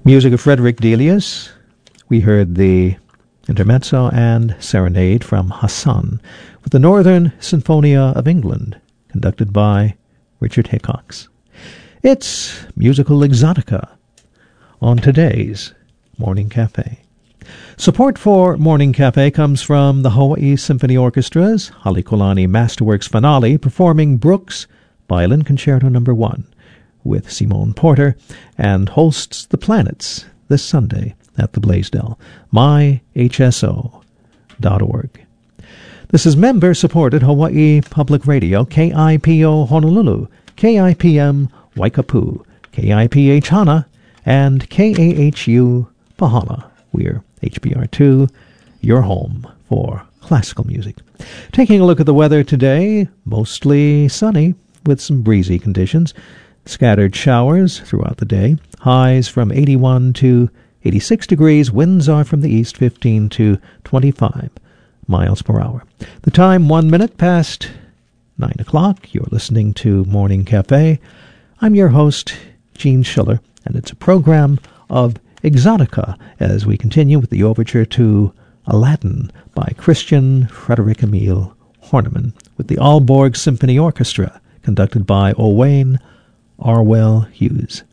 Music of Frederick Delius. We heard the intermezzo and serenade from Hassan with the Northern Sinfonia of England, conducted by Richard Hickox. It's Musical Exotica on today's Morning Cafe. Support for Morning Cafe comes from the Hawaii Symphony Orchestra's Halekulani Masterworks Finale, performing Brooks Violin Concerto No. 1 with Simone Porter, and hosts The Planets this Sunday at the Blaisdell. myhso.org. This is member-supported Hawaii Public Radio, KIPO Honolulu, KIPM Waikapu, KIPH Hana, and KAHU Pahala. We're HBR2, your home for classical music. Taking a look at the weather today, mostly sunny with some breezy conditions. Scattered showers throughout the day. Highs from 81 to 86 degrees. Winds are from the east, 15 to 25 miles per hour. The time, 1 minute past 9 o'clock. You're listening to Morning Cafe. I'm your host, Gene Schiller, and it's a program of Exotica as we continue with the overture to Aladdin by Christian Frederick Emil Horniman with the Aalborg Symphony Orchestra, conducted by Owain Arwell Hughes.